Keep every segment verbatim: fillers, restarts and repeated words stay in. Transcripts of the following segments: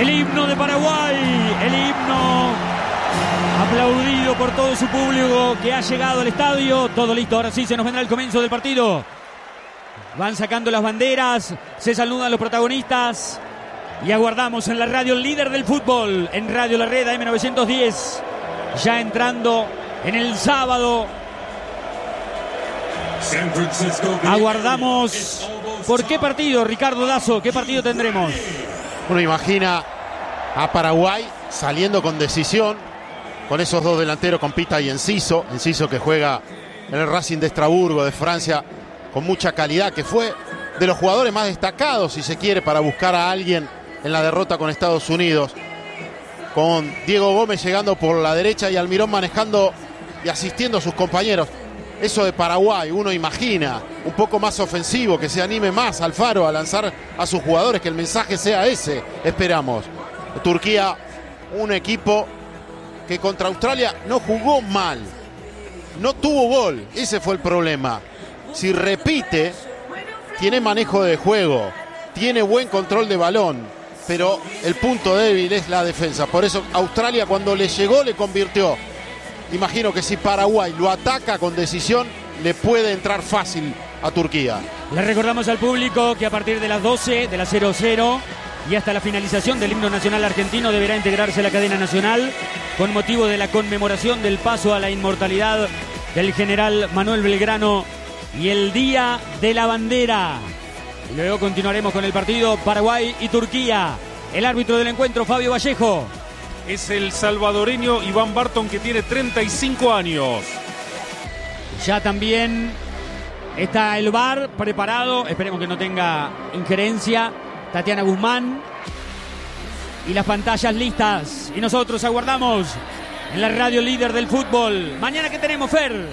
El himno de Paraguay, el himno aplaudido por todo su público que ha llegado al estadio. Todo listo, ahora sí se nos vendrá el comienzo del partido. Van sacando las banderas, se saludan los protagonistas y aguardamos en la radio líder del fútbol, en Radio La Red A M novecientos diez, ya entrando en el sábado. Aguardamos. ¿Por qué partido, Ricardo Dazo? ¿Qué partido tendremos? Uno imagina a Paraguay saliendo con decisión, con esos dos delanteros, con Pita y Enciso. Enciso que juega en el Racing de Estrasburgo de Francia con mucha calidad, que fue de los jugadores más destacados, si se quiere, para buscar a alguien en la derrota con Estados Unidos. Con Diego Gómez llegando por la derecha y Almirón manejando y asistiendo a sus compañeros. Eso de Paraguay, uno imagina un poco más ofensivo, que se anime más Alfaro a lanzar a sus jugadores, que el mensaje sea ese, esperamos. Turquía, un equipo que contra Australia no jugó mal, no tuvo gol, ese fue el problema. Si repite, tiene manejo de juego, tiene buen control de balón, pero el punto débil es la defensa. Por eso Australia, cuando le llegó, le convirtió. Imagino que si Paraguay lo ataca con decisión, le puede entrar fácil a Turquía. Le recordamos al público que a partir de las doce, de las cero cero y hasta la finalización del himno nacional argentino, deberá integrarse la cadena nacional con motivo de la conmemoración del paso a la inmortalidad del general Manuel Belgrano y el Día de la Bandera. Luego continuaremos con el partido Paraguay y Turquía. El árbitro del encuentro, Fabio Vallejo. Es el salvadoreño Iván Barton, que tiene treinta y cinco años. Ya también está el V A R preparado. Esperemos que no tenga injerencia. Tatiana Guzmán. Y las pantallas listas. Y nosotros aguardamos en la radio líder del fútbol. Mañana, ¿qué tenemos, Fer?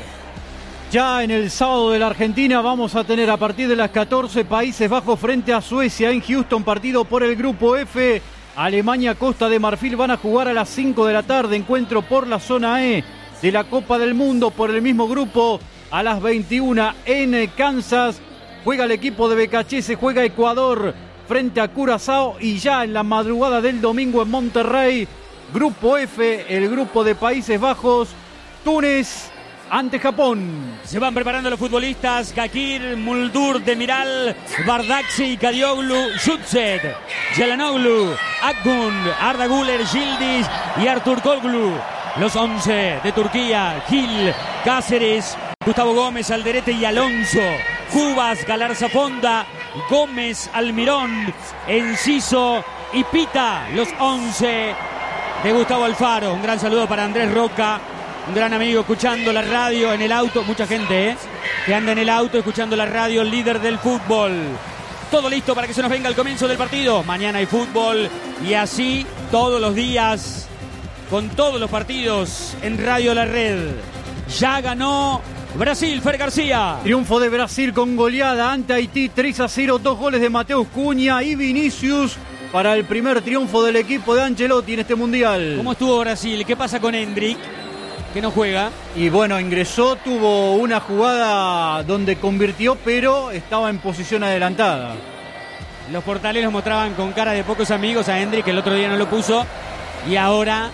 Ya en el sábado de la Argentina vamos a tener a partir de las catorce Países Bajos frente a Suecia en Houston, partido por el grupo F. Alemania, Costa de Marfil van a jugar a las cinco de la tarde, encuentro por la zona E de la Copa del Mundo por el mismo grupo. A las veintiuna en Kansas juega el equipo de Becachese, juega Ecuador frente a Curazao, y ya en la madrugada del domingo en Monterrey, grupo F, el grupo de Países Bajos, Túnez ante Japón. Se van preparando los futbolistas: Kakir, Muldur, Demiral, Bardakci, Kadioglu, Şutset, Yalanoglu, Akgun, Arda Güler, Yildiz y Artur Kolglu. Los once de Turquía: Gil, Cáceres, Gustavo Gómez, Alderete y Alonso. Cubas, Galarza Fonda, Gómez, Almirón, Enciso y Pita. Los once de Gustavo Alfaro. Un gran saludo para Andrés Roca, un gran amigo, escuchando la radio en el auto. Mucha gente, ¿eh? que anda en el auto escuchando la radio líder del fútbol. Todo listo para que se nos venga el comienzo del partido. Mañana hay fútbol y así todos los días, con todos los partidos en Radio La Red. Ya ganó Brasil, Fer García. Triunfo de Brasil con goleada ante Haití, tres a cero, dos goles de Mateus Cunha y Vinicius para el primer triunfo del equipo de Ancelotti en este mundial. ¿Cómo estuvo Brasil? ¿Qué pasa con Hendrick, que no juega? Y bueno, ingresó, tuvo una jugada donde convirtió, pero estaba en posición adelantada. Los portales lo mostraban con cara de pocos amigos a Hendrick, que el otro día no lo puso, y ahora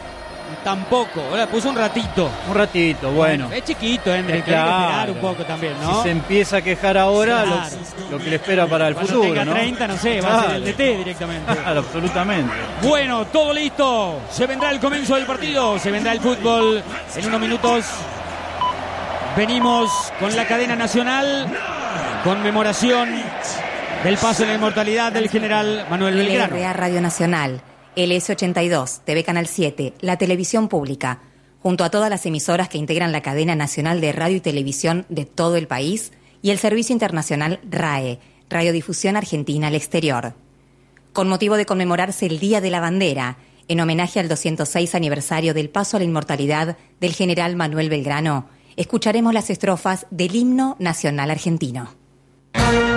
tampoco. Ahora puso un ratito. Un ratito, bueno. bueno es chiquito Hendrick, claro. Hay que esperar un poco también, ¿no? Si se empieza a quejar ahora, claro. lo, lo que le espera para el Cuando futuro, tenga ¿no? treinta, no sé, va claro. a ser el D T directamente. Claro, absolutamente. Bueno, todo listo. Se vendrá el comienzo del partido, se vendrá el fútbol en unos minutos. Venimos con la cadena nacional, conmemoración del paso en la inmortalidad del general Manuel Belgrano. L R A Radio Nacional, L S ochenta y dos, T V Canal siete, la televisión pública, junto a todas las emisoras que integran la cadena nacional de radio y televisión de todo el país, y el servicio internacional R A E, Radiodifusión Argentina al Exterior. Con motivo de conmemorarse el Día de la Bandera, en homenaje al doscientos seis aniversario del paso a la inmortalidad del general Manuel Belgrano, escucharemos las estrofas del himno nacional argentino.